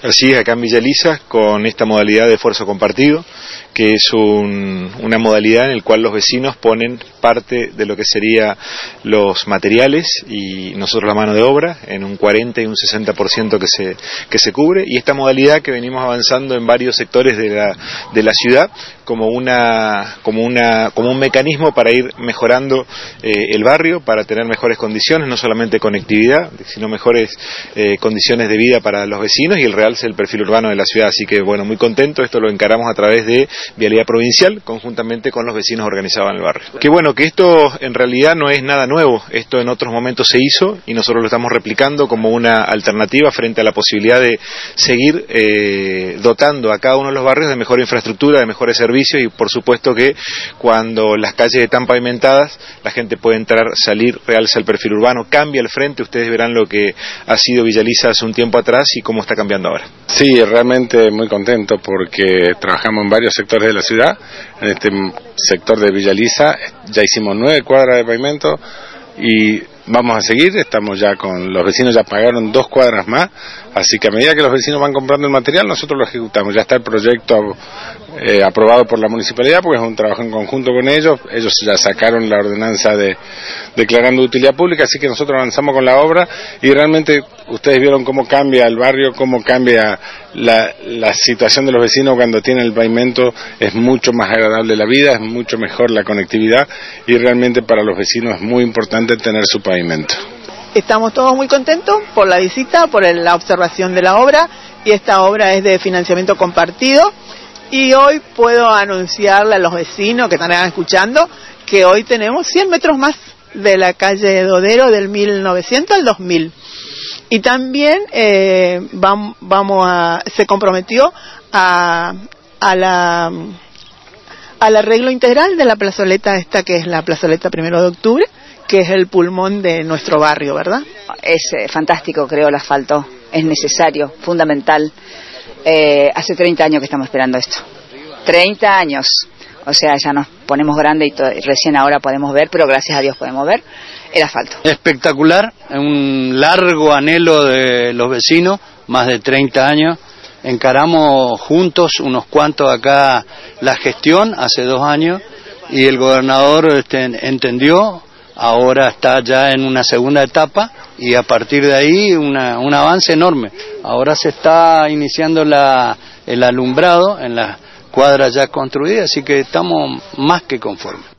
Así es, acá en Villa Elisa, con esta modalidad de esfuerzo compartido, que es una modalidad en la cual los vecinos ponen parte de lo que serían los materiales y nosotros la mano de obra, en un 40 y un 60% que se cubre, y esta modalidad que venimos avanzando en varios sectores de la ciudad como un mecanismo para ir mejorando el barrio, para tener mejores condiciones, no solamente conectividad, sino mejores condiciones de vida para los vecinos y el realce del perfil urbano de la ciudad. Así que bueno, muy contento, esto lo encaramos a través de Vialidad Provincial, conjuntamente con los vecinos organizados en el barrio. Que bueno, que esto en realidad no es nada nuevo, esto en otros momentos se hizo y nosotros lo estamos replicando como una alternativa frente a la posibilidad de seguir dotando a cada uno de los barrios de mejor infraestructura, de mejores servicios, y por supuesto que cuando las calles están pavimentadas, la gente puede entrar, salir, realza el perfil urbano, cambia el frente. Ustedes verán lo que ha sido Villa Elisa hace un tiempo atrás y cómo está cambiando ahora. Sí, realmente muy contento porque trabajamos en varios sectores de la ciudad. En este sector de Villa Elisa ya hicimos 9 cuadras de pavimento y vamos a seguir. Estamos ya con los vecinos, ya pagaron 2 cuadras más, así que a medida que los vecinos van comprando el material, nosotros lo ejecutamos. Ya está el proyecto aprobado por la municipalidad, porque es un trabajo en conjunto con ellos. Ellos ya sacaron la ordenanza declarando de utilidad pública, así que nosotros avanzamos con la obra y realmente ustedes vieron cómo cambia el barrio, cómo cambia la situación de los vecinos cuando tienen el pavimento. Es mucho más agradable la vida, es mucho mejor la conectividad y realmente para los vecinos es muy importante tener su pavimento. Estamos todos muy contentos por la visita, por la observación de la obra, y esta obra es de financiamiento compartido. Y hoy puedo anunciarle a los vecinos que están escuchando que hoy tenemos 100 metros más de la calle Dodero del 1900 al 2000. Y también se comprometió al arreglo integral de la plazoleta esta, que es la plazoleta 1 de octubre, que es el pulmón de nuestro barrio, ¿verdad? Es fantástico, creo, el asfalto. Es necesario, fundamental. Hace 30 años que estamos esperando esto. 30 años. O sea, ya nos ponemos grande y recién ahora podemos ver, pero gracias a Dios podemos ver el asfalto. Espectacular, un largo anhelo de los vecinos, más de 30 años. Encaramos juntos, unos cuantos acá, la gestión hace 2 años y el gobernador entendió. Ahora está ya en una segunda etapa y a partir de ahí un avance enorme. Ahora se está iniciando el alumbrado en las cuadras ya construidas, así que estamos más que conformes.